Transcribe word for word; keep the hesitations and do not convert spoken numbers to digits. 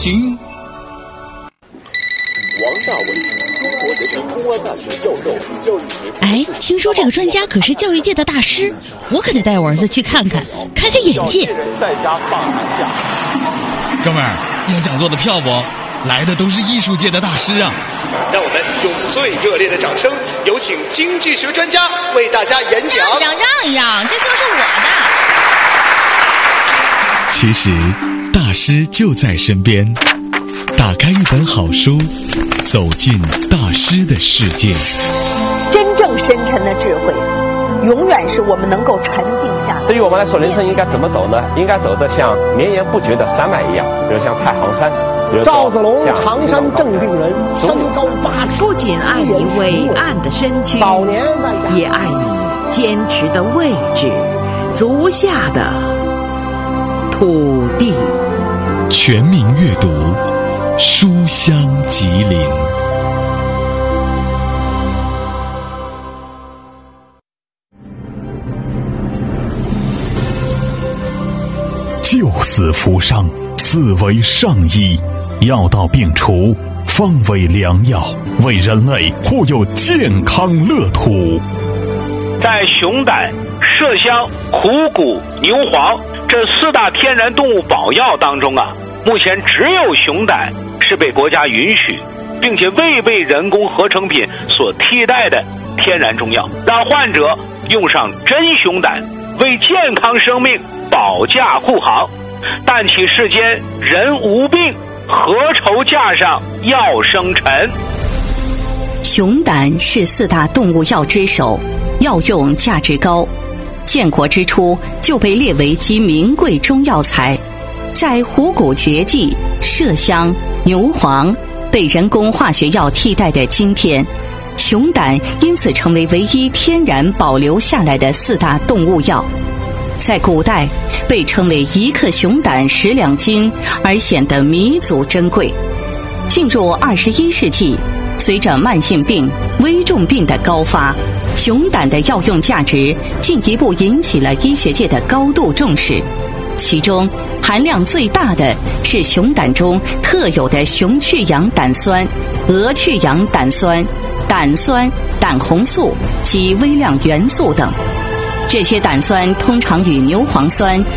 行。 王大伟，中国人民公安大学教授，教育学。 哎，听说这个专家可是教育界的大师，我可得带我儿子去看看，开开眼界。 在家放寒假。 哥们儿，要讲座的票不？来的都是艺术界的大师啊！ 让我们用最热烈的掌声，有请经济学专家为大家演讲。 让让让让，这就是我的。 其实，大师就在身边。打开一本好书，走进大师的世界。 真正深沉的智慧，永远是我们能够沉静下。 对于我们来说，人生应该怎么走呢？应该走得像绵延不绝的山脉一样，比如像太行山。 赵子龙，常山正定人，身高八尺。 不仅爱你伟岸的身躯， 早年也爱你坚持的位置，足下的土地。 全民阅读，书香吉林。 救死扶伤，此为上医。药到病除，方为良药，为人类护佑健康乐土。 在熊胆、麝香、虎骨、牛黄这四大天然动物保药当中啊，目前只有熊胆是被国家允许，并且未被人工合成品所替代的天然中药，让患者用上真熊胆，为健康生命保驾护航。但其世间人无病，何愁架上药生尘？ 熊胆是四大动物药之首，药用价值高，建国之初就被列为极名贵中药材。在虎骨绝迹、麝香、牛黄被人工化学药替代的今天，熊胆因此成为唯一天然保留下来的四大动物药。在古代被称为一克熊胆十两金，而显得弥足珍贵。进入二十一世纪，随着慢性病、危重病的高发，熊胆的药用价值进一步引起了医学界的高度重视。其中含量最大的是熊胆中特有的熊去氧胆酸、鹅去氧胆酸、胆酸、胆红素及微量元素等。这些胆酸通常与牛磺酸、